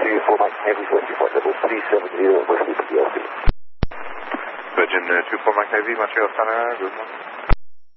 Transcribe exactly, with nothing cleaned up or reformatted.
Virgin four Mike Heavy, Whiskey Flight Level three seven zero, Whiskey P L C. Virgin uh, two four Mike Heavy, Montreal Center, good morning.